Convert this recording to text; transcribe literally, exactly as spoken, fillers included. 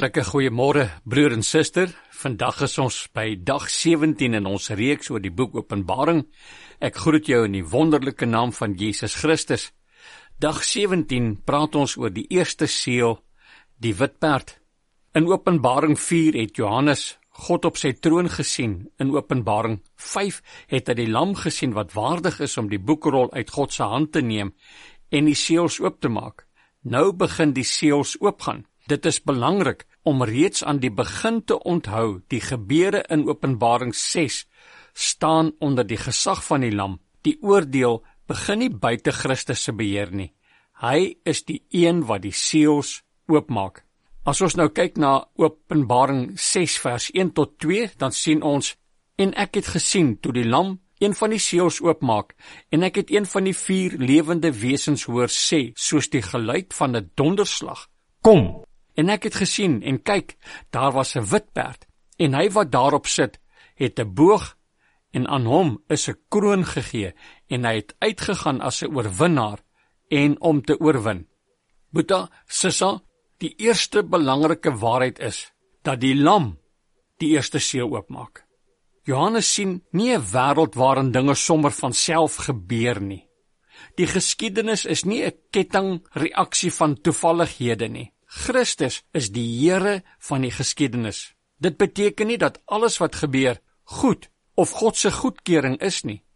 Hartlike goeiemôre broer en suster. Vandag is ons by dag sewentien in ons reeks oor die boek Openbaring. Ek groet jou in die wonderlike naam van Jesus Christus. Dag sewentien praat ons oor die eerste seël, die wit perd. In Openbaring vier het Johannes God op sy troon gesien. In Openbaring vyf het hy die lam gesien wat waardig is om die boekrol uit God se hand te neem en die seëls oop te maak. Nou begin die seëls oopgaan. Dit is belangrik om reeds aan die begin te onthou, die gebeure in Openbaring ses staan onder die gesag van die lam. Die oordeel begin nie buite Christus se beheer nie. Hy is die een wat die seëls oopmaak. As ons nou kyk na Openbaring ses vers een tot twee, dan sien ons, en ek het gesien toe die lam een van die seëls oopmaak, en ek het een van die vier lewende wesens hoor sê, soos die geluid van 'n donderslag, kom! En ek het gesien, en kyk, daar was 'n wit perd, en hy wat daarop sit, het 'n boog, en aan hom is 'n kroon gegee, en hy het uitgegaan as 'n oorwinnaar, en om te oorwin. Boeta, sissa, die eerste belangrike waarheid is, dat die lam die eerste seël oopmaak. Johannes sien nie 'n wêreld waarin dinge sommer van self gebeur nie. Die geskiedenis is nie 'n kettingreaksie van toevallighede nie. Christus is die Here van die geskiedenis. Dit beteken nie dat alles wat gebeur goed of God se goedkeuring is nie.